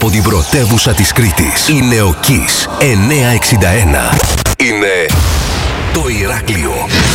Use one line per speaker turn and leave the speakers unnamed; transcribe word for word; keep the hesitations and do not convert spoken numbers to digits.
από την πρωτεύουσα της Κρήτης. Είναι ο Kiss εννιακόσια εξήντα ένα. Είναι το Ηράκλειο.